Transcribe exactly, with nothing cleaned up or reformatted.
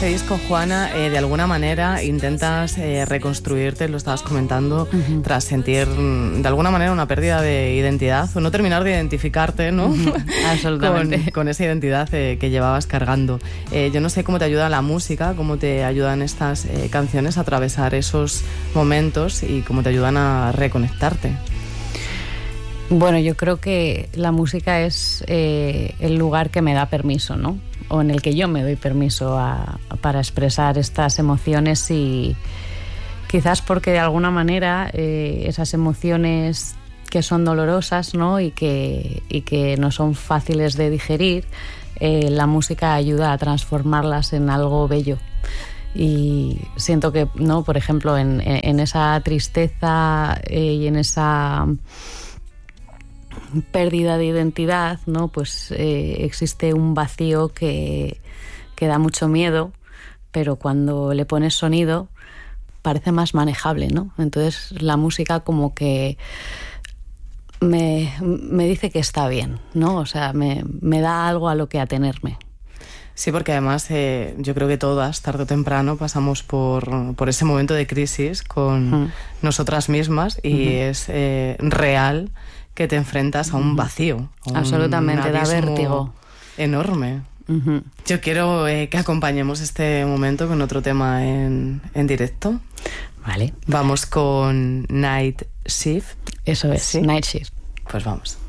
este disco, Juana, eh, de alguna manera intentas eh, reconstruirte, lo estabas comentando, uh-huh. tras sentir de alguna manera una pérdida de identidad o no terminar de identificarte, ¿no? Uh-huh. Absolutamente. con, con esa identidad eh, que llevabas cargando. Eh, yo no sé cómo te ayuda la música, cómo te ayudan estas eh, canciones a atravesar esos momentos y cómo te ayudan a reconectarte. Bueno, yo creo que la música es eh, el lugar que me da permiso, ¿no? O en el que yo me doy permiso a, para expresar estas emociones y quizás porque de alguna manera eh, esas emociones que son dolorosas, ¿no? y, que, y que no son fáciles de digerir, eh, la música ayuda a transformarlas en algo bello. Y siento que, ¿no? Por ejemplo, en, en esa tristeza eh, y en esa pérdida de identidad, ¿no? Pues eh, existe un vacío que, que da mucho miedo, pero cuando le pones sonido parece más manejable, ¿no? Entonces la música como que me, me dice que está bien, ¿no? O sea, me, me da algo a lo que atenerme. Sí, porque además eh, yo creo que todas, tarde o temprano, pasamos por, por ese momento de crisis con uh-huh. nosotras mismas y uh-huh. es eh, real que te enfrentas a un vacío. A un Absolutamente, da vértigo. Enorme. Uh-huh. Yo quiero eh, que acompañemos este momento con otro tema en, en directo. Vale. Vamos con Night Shift. Eso es, ¿Sí? Night Shift. Pues vamos.